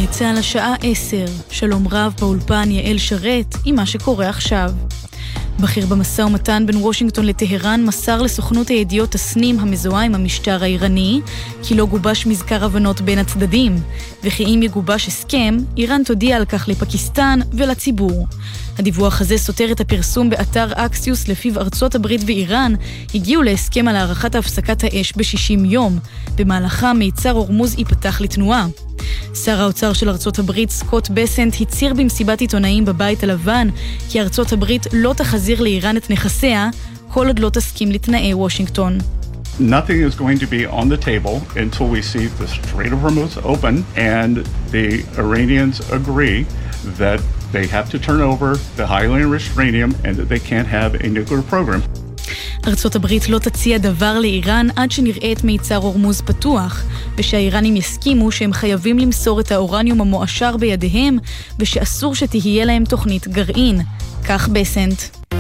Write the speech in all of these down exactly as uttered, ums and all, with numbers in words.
גלי צהל השעה עשר. שלום רב באולפן יעל שרת עם מה שקורה עכשיו. בכיר במשא ומתן בין וושינגטון לטהרן מסר לסוכנות הידיעות הסנים המזוהה עם המשטר האיראני כי לא גובש מזכר הבנות בין הצדדים, וכי אם יגובש הסכם, איראן תודיע על כך לפקיסטן ולציבור. הדיווח הזה סותר את הפרסום באתר אקסיוס לפיו ארצות הברית ואיראן הגיעו להסכם על הארכת הפסקת האש ב-שישים יום, במהלכה מיצר הורמוז ייפתח לתנועה. שר האוצר של ארצות הברית סקוט בסנט הצהיר במסיבת עיתונאים בבית הלבן כי ארצות הברית לא תחזיר לאיראן את נכסיה כל עוד לא תסכים לתנאי וושינגטון. Nothing is going to be on the table until we see the Strait of Hormuz open and the Iranians agree that they have to turn over the highly enriched uranium and that they can't have a nuclear program. ארצות הברית לא תציע דבר לאיראן עד שנראה את מיצר הורמוז פתוח, ושהאיראנים יסכימו שהם חייבים למסור את האורניום המואשר בידיהם, ושאסור שתהיה להם תוכנית גרעין. כך בסנט.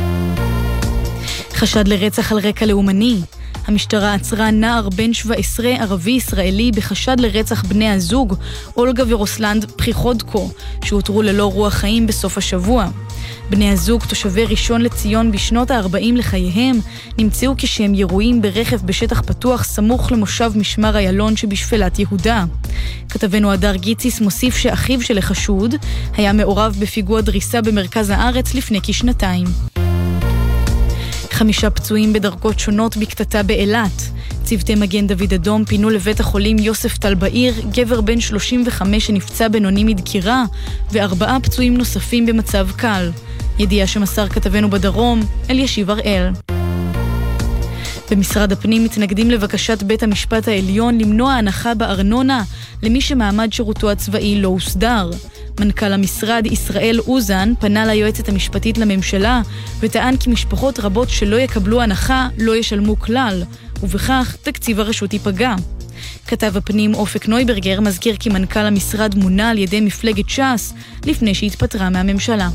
חשד לרצח על רקע לאומני. המשטרה עצרה נער בן שבע עשרה ערבי-ישראלי בחשד לרצח בני הזוג, אולגה ורוסלנד פריחודקו, שהותרו ללא רוח חיים בסוף השבוע. בני הזוג, תושבי ראשון לציון בשנות ה-ארבעים לחייהם, נמצאו כשהם ירועים ברכב בשטח פתוח סמוך למושב משמר איילון שבשפלת יהודה. כתבנו הדר גיציס מוסיף שאחיו של החשוד היה מעורב בפיגוע דריסה במרכז הארץ לפני כשנתיים. חמישה פצועים בדרגות שונות בקטטה באילת. צוותי מגן דוד אדום פינו לבית החולים יוסף טל בעיר, גבר בן שלושים וחמש שנפצע בינוני מדקירה, וארבעה פצועים נוספים במצב קל. ידיעה שמסר כתבנו בדרום, אלישיב הראל. במשרד הפנים מתנגדים לבקשת בית המשפט העליון למנוע הנחה בארנונה למי שמעמד שירותו הצבאי לא הוסדר. מנכ"ל המשרד ישראל אוזן פנה ליועצת המשפטית לממשלה וטען כי משפחות רבות שלא יקבלו הנחה לא ישלמו כלל, ובכך תקציב הרשות ייפגע. כתב הפנים אופק נויברגר מזכיר כי מנכ"ל המשרד מונה על ידי מפלגת ש"ס לפני שהתפטרה מהממשלה.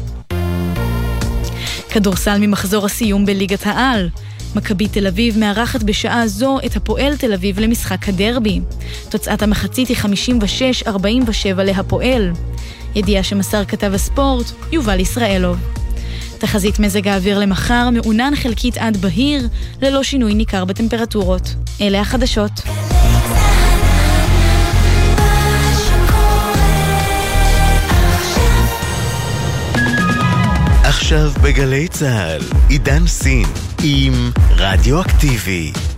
כדורסל ממחזור הסיום בליגת העל. מכבי תל אביב מארחת בשעה זו את הפועל תל אביב למשחק הדרבי. תוצאת המחצית היא חמישים ושש ארבעים ושבע להפועל. ידיעה שמסר כתב הספורט יובל ישראלוב. תחזית מזג האוויר למחר מעונן חלקית עד בהיר ללא שינוי ניכר בטמפרטורות. אלה החדשות. עכשיו בגלי צהל, עידן סין עם רדיואקטיבי.